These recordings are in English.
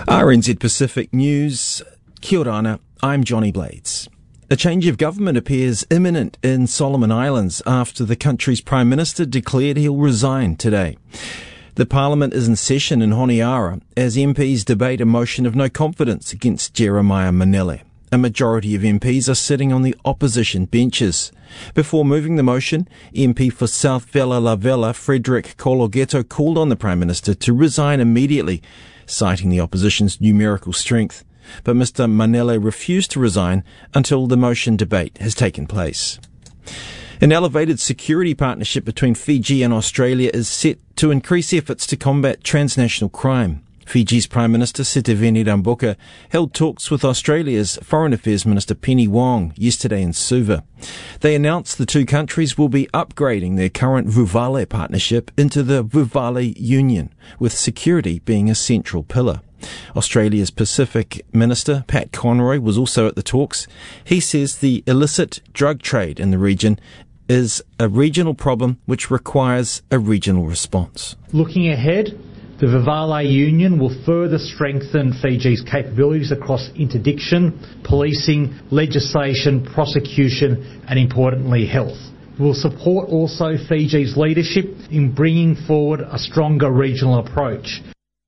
RNZ Pacific News. Kia ora ana, I'm Johnny Blades. A change of government appears imminent in Solomon Islands after the country's Prime Minister declared he'll resign today. The Parliament is in session in Honiara as MPs debate a motion of no confidence against Jeremiah Manele. A majority of MPs are sitting on the opposition benches. Before moving the motion, MP for South Vela La Vela, Frederick Kologeto, called on the Prime Minister to resign immediately, citing the opposition's numerical strength. But Mr. Manele refused to resign until the motion debate has taken place. An elevated security partnership between Fiji and Australia is set to increase efforts to combat transnational crime. Fiji's Prime Minister Sitiveni Rabuka held talks with Australia's Foreign Affairs Minister Penny Wong yesterday in Suva. They announced the two countries will be upgrading their current Vuvale partnership into the Vuvale Union, with security being a central pillar. Australia's Pacific Minister Pat Conroy was also at the talks. He says the illicit drug trade in the region is a regional problem which requires a regional response. Looking ahead, the Vuvale Union will further strengthen Fiji's capabilities across interdiction, policing, legislation, prosecution and, importantly, health. It will support also Fiji's leadership in bringing forward a stronger regional approach.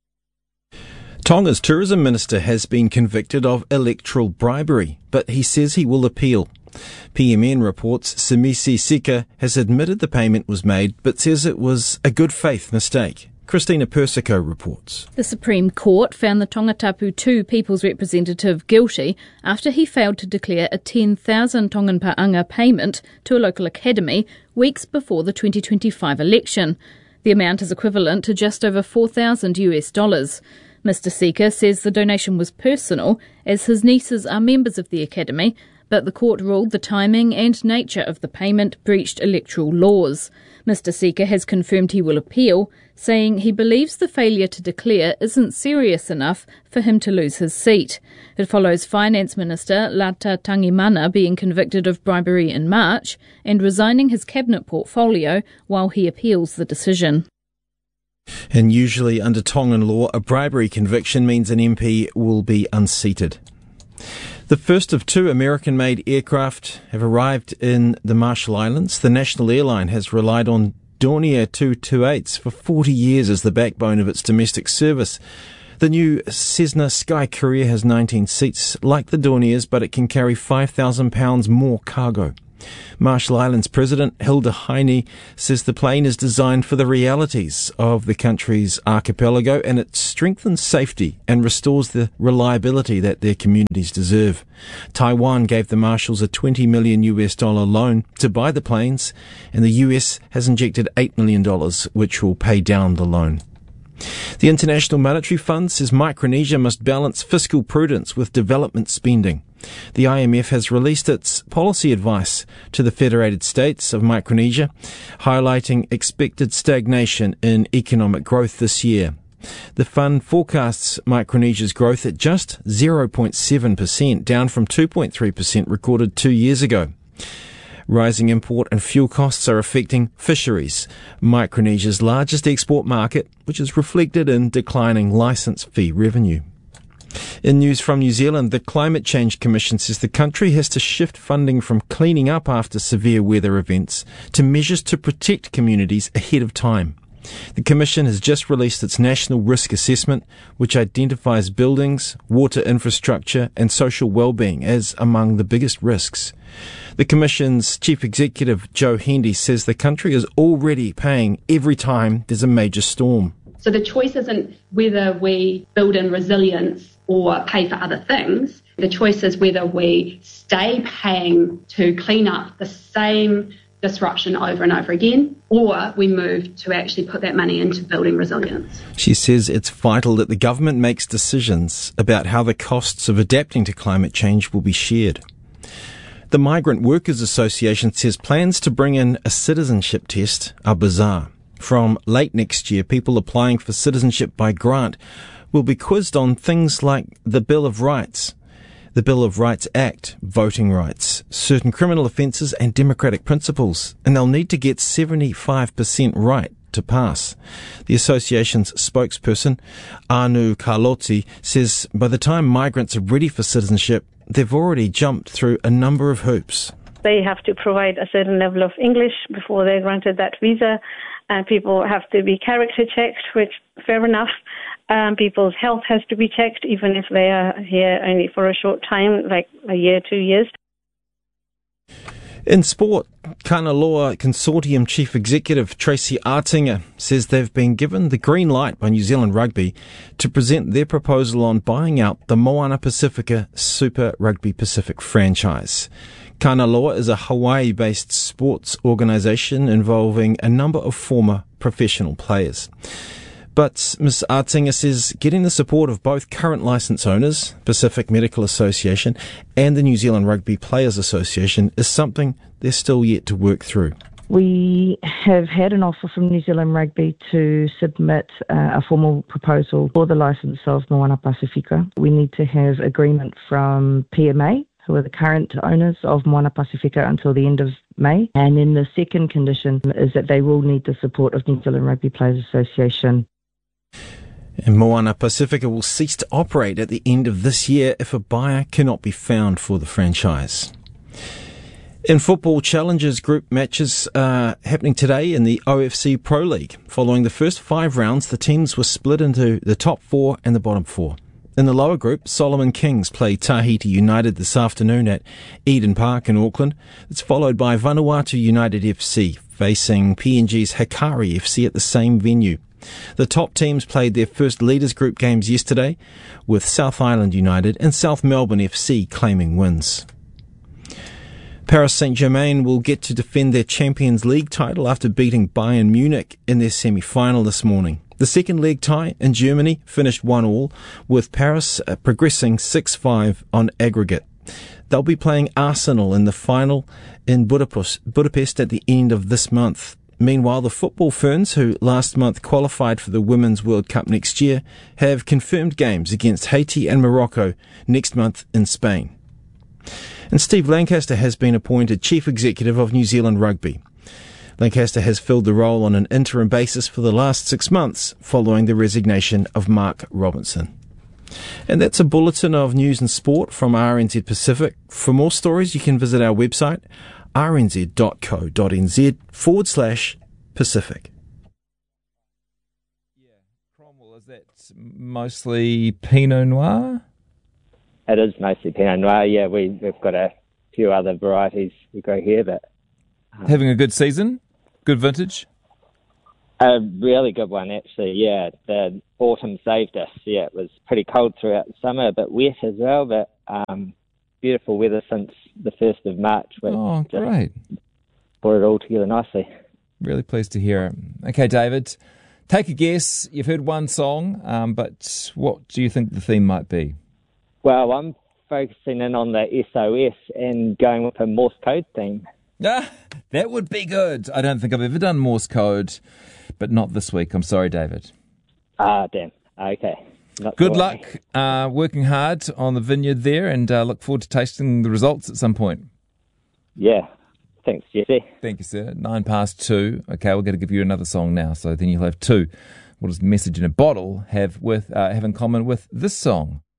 Tonga's tourism minister has been convicted of electoral bribery, but he says he will appeal. PMN reports Simisi Sika has admitted the payment was made, but says it was a good faith mistake. Christina Persico reports. The Supreme Court found the Tongatapu 2 People's Representative guilty after he failed to declare a 10,000 Tongan Pa'anga payment to a local academy weeks before the 2025 election. The amount is equivalent to just over $4,000. Mr. Sika says the donation was personal, as his nieces are members of the academy, but the court ruled the timing and nature of the payment breached electoral laws. Mr. Sika has confirmed he will appeal, saying he believes the failure to declare isn't serious enough for him to lose his seat. It follows Finance Minister Lata Tangimana being convicted of bribery in March and resigning his cabinet portfolio while he appeals the decision. And usually under Tongan law, a bribery conviction means an MP will be unseated. The first of two American-made aircraft have arrived in the Marshall Islands. The national airline has relied on Dornier 228s for 40 years as the backbone of its domestic service. The new Cessna Sky Courier has 19 seats like the Dorniers, but it can carry 5,000 pounds more cargo. Marshall Islands President Hilda Heine says the plane is designed for the realities of the country's archipelago, and it strengthens safety and restores the reliability that their communities deserve. Taiwan gave the Marshalls a $20 million loan to buy the planes, and the US has injected $8 million, which will pay down the loan. The International Monetary Fund says Micronesia must balance fiscal prudence with development spending. The IMF has released its policy advice to the Federated States of Micronesia, highlighting expected stagnation in economic growth this year. The fund forecasts Micronesia's growth at just 0.7%, down from 2.3% recorded 2 years ago. Rising import and fuel costs are affecting fisheries, Micronesia's largest export market, which is reflected in declining licence fee revenue. In news from New Zealand, the Climate Change Commission says the country has to shift funding from cleaning up after severe weather events to measures to protect communities ahead of time. The Commission has just released its National Risk Assessment, which identifies buildings, water infrastructure and social well-being as among the biggest risks. The Commission's Chief Executive Joe Hendy says the country is already paying every time there's a major storm. So the choice isn't whether we build in resilience or pay for other things. The choice is whether we stay paying to clean up the same disruption over and over again, or we move to actually put that money into building resilience. She says it's vital that the government makes decisions about how the costs of adapting to climate change will be shared. The Migrant Workers Association says plans to bring in a citizenship test are bizarre. From late next year, people applying for citizenship by grant will be quizzed on things like the Bill of Rights, the Bill of Rights Act, voting rights, certain criminal offences and democratic principles, and they'll need to get 75% right. to pass. The association's spokesperson, Anu Carlotti, says by the time migrants are ready for citizenship, they've already jumped through a number of hoops. They have to provide a certain level of English before they're granted that visa, and people have to be character checked, which, fair enough. People's health has to be checked, even if they are here only for a short time, like a year, 2 years. In sport, Kanaloa Consortium Chief Executive Tracy Artinger says they've been given the green light by New Zealand Rugby to present their proposal on buying out the Moana Pacifica Super Rugby Pacific franchise. Kanaloa is a Hawaii-based sports organisation involving a number of former professional players. But Ms. Artinger says getting the support of both current licence owners, Pacific Medical Association, and the New Zealand Rugby Players Association is something they're still yet to work through. We have had an offer from New Zealand Rugby to submit a formal proposal for the licence of Moana Pacifica. We need to have agreement from PMA, who are the current owners of Moana Pacifica, until the end of May. And then the second condition is that they will need the support of New Zealand Rugby Players Association. And Moana Pacifica will cease to operate at the end of this year if a buyer cannot be found for the franchise. In football, Challengers Group matches are happening today in the OFC Pro League. Following the first 5 rounds, the teams were split into the top 4 and the bottom 4. In the lower group, Solomon Kings play Tahiti United this afternoon at Eden Park in Auckland. It's followed by Vanuatu United FC facing PNG's Hikari FC at the same venue. The top teams played their first Leaders Group games yesterday, with South Island United and South Melbourne FC claiming wins. Paris Saint-Germain will get to defend their Champions League title after beating Bayern Munich in their semi-final this morning. The second leg tie in Germany finished 1-1, with Paris progressing 6-5 on aggregate. They'll be playing Arsenal in the final in Budapest at the end of this month. Meanwhile, the football ferns, who last month qualified for the Women's World Cup next year, have confirmed games against Haiti and Morocco next month in Spain. And Steve Lancaster has been appointed Chief Executive of New Zealand Rugby. Lancaster has filled the role on an interim basis for the last 6 months following the resignation of Mark Robinson. And that's a bulletin of news and sport from RNZ Pacific. For more stories, you can visit our website, rnz.co.nz/Pacific. Yeah, Cromwell, is that mostly Pinot Noir? It is mostly Pinot Noir, yeah. We've got a few other varieties we grow here, but... Having a good season? Good vintage? A really good one, actually, yeah. The autumn saved us, yeah. It was pretty cold throughout the summer, a bit wet as well, but beautiful weather since the 1st of March. Oh, great. Brought it all together nicely. Really pleased to hear it. Okay, David, take a guess. You've heard one song, but what do you think the theme might be? Well, I'm focusing in on the SOS and going with a Morse code theme. Ah, that would be good. I don't think I've ever done Morse code, but not this week. I'm sorry, David. Ah, damn. Okay. Good luck working hard on the vineyard there, and look forward to tasting the results at some point. Yeah. Thanks, Jesse. Thank you, sir. 2:09. Okay, we're going to give you another song now, so then you'll have 2. What does Message in a Bottle have in common with this song?